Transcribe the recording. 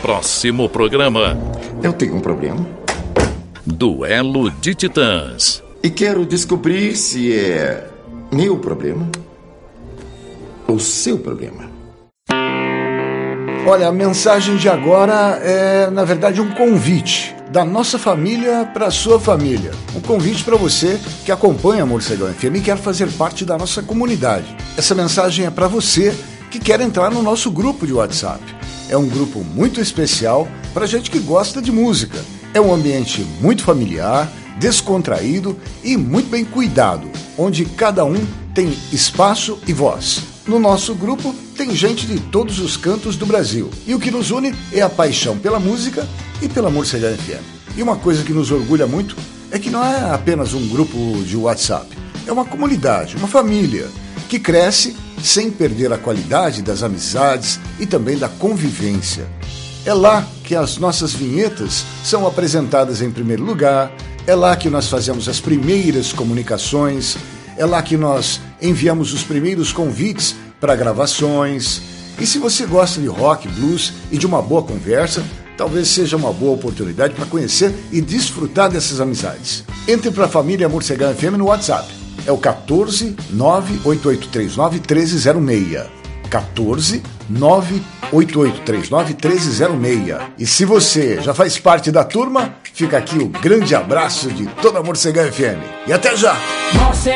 próximo programa. Eu tenho um problema. Duelo de Titãs. E quero descobrir se é meu problema ou seu problema. Olha, a mensagem de agora é, na verdade, um convite da nossa família para a sua família. Um convite para você que acompanha a Morcegão FM e quer fazer parte da nossa comunidade. Essa mensagem é para você que quer entrar no nosso grupo de WhatsApp. É um grupo muito especial para gente que gosta de música. É um ambiente muito familiar, descontraído e muito bem cuidado, onde cada um tem espaço e voz. No nosso grupo tem gente de todos os cantos do Brasil. E o que nos une é a paixão pela música e pela Morcegão FM. E uma coisa que nos orgulha muito é que não é apenas um grupo de WhatsApp. É uma comunidade, uma família, que cresce sem perder a qualidade das amizades e também da convivência. É lá que as nossas vinhetas são apresentadas em primeiro lugar, é lá que nós fazemos as primeiras comunicações, é lá que nós enviamos os primeiros convites para gravações. E se você gosta de rock, blues e de uma boa conversa, talvez seja uma boa oportunidade para conhecer e desfrutar dessas amizades. Entre para a família Morcegão FM no WhatsApp. É o 14 98839 1306. 14 98839 1306. E se você já faz parte da turma, fica aqui o grande abraço de toda a Morcegão FM. E até já!